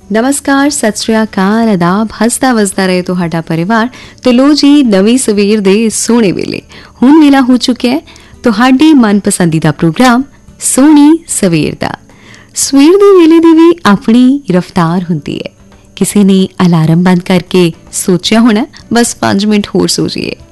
नमस्कार, सत श्री अकाल, आदाब, हसदा वसदा रहे तुहाडा परिवार। तो लो जी, नवी सवेर दे सोहणे वेले हुण वेला हो चुक्या है तुहाडे मनपसंदीदा प्रोग्राम सोहणी सवेर दा। सवेर दे वेले दी भी अपनी रफ्तार हुंदी है। किसी ने अलार्म बंद करके सोचिया होना बस 5 मिनट होर सो जाइए,